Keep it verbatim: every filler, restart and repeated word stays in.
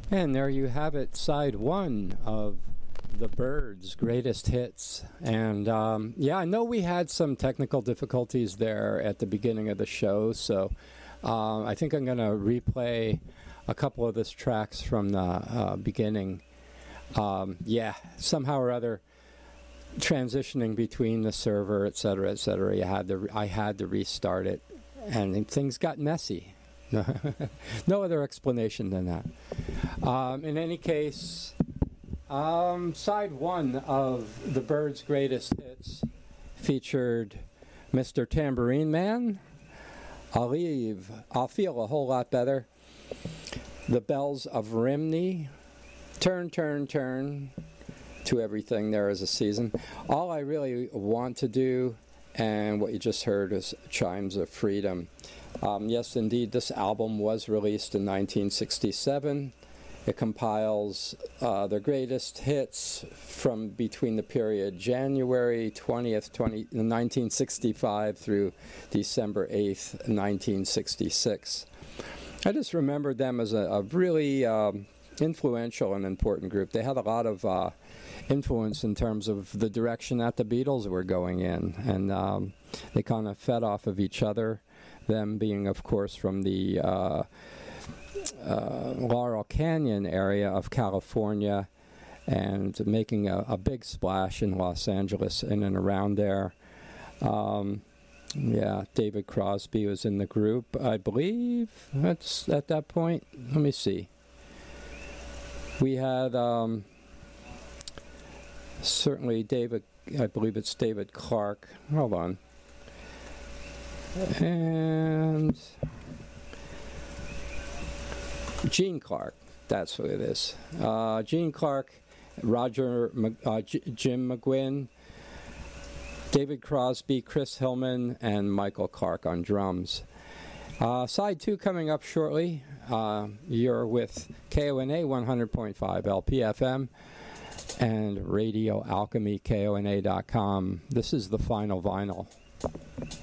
And there you have it, side one of the Byrds' greatest hits. And um, yeah, I know we had some technical difficulties there at the beginning of the show, so uh, I think I'm going to replay a couple of these tracks from the uh, beginning. Um, yeah, somehow or other, transitioning between the server, et cetera, et cetera. You had to, I had to restart it, and things got messy. No other explanation than that. Um, in any case, um, side one of the Byrds' greatest hits featured Mister Tambourine Man, I'll leave, I'll Feel a Whole Lot Better, The Bells of Rimney, Turn, Turn, Turn, To Everything There Is a Season, All I Really Want to Do, and what you just heard is Chimes of Freedom. Um, yes, indeed, this album was released in nineteen sixty-seven. It compiles uh, their greatest hits from between the period January twentieth, nineteen sixty-five through December eighth, nineteen sixty-six. I just remembered them as a, a really um, influential and important group. They had a lot of uh, influence in terms of the direction that the Beatles were going in, and um, they kind of fed off of each other, them being, of course, from the uh, uh, Laurel Canyon area of California, and making a, a big splash in Los Angeles in and around there. Um, yeah, David Crosby was in the group, I believe, that's at that point. Let me see. We had um, certainly David, I believe it's David Clark. Hold on. And Gene Clark, that's what it is. Uh, Gene Clark, Roger, uh, J- Jim McGuinn, David Crosby, Chris Hillman, and Michael Clark on drums. Uh, side two coming up shortly. Uh, you're with K O N A one hundred point five L P F M and Radio Alchemy, K O N A dot com. This is the final vinyl.